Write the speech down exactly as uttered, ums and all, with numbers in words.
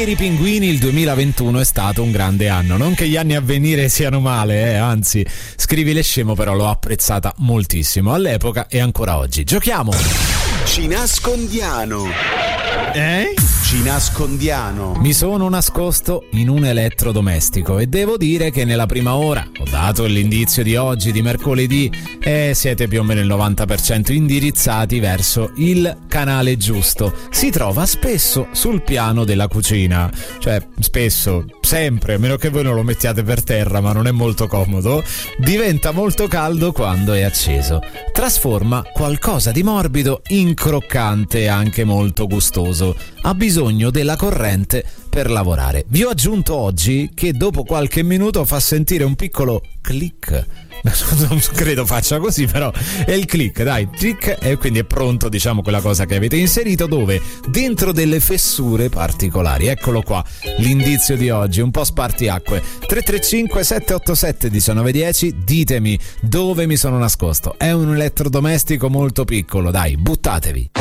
per i pinguini il duemilaventuno è stato un grande anno. Non che gli anni a venire siano male, eh, anzi, Scrivile Scemo però l'ho apprezzata moltissimo all'epoca e ancora oggi. Giochiamo! Ci nascondiano. Eh? Ci nascondiano. Mi sono nascosto in un elettrodomestico e devo dire che nella prima ora ho dato l'indizio di oggi, di mercoledì, e siete più o meno il novanta per cento indirizzati verso il canale giusto. Si trova spesso sul piano della cucina, cioè spesso, sempre, a meno che voi non lo mettiate per terra, ma non è molto comodo. Diventa molto caldo quando è acceso. Trasforma qualcosa di morbido in croccante e anche molto gustoso. Ha bisogno della corrente per lavorare. Vi ho aggiunto oggi che dopo qualche minuto fa sentire un piccolo click. Non credo faccia così, però è il click, dai, click, e quindi è pronto, diciamo, quella cosa che avete inserito, dove dentro delle fessure particolari. Eccolo qua, l'indizio di oggi, un po' spartiacque. Tre tre cinque sette otto sette uno nove uno zero, ditemi dove mi sono nascosto. È un elettrodomestico molto piccolo, dai, buttatevi.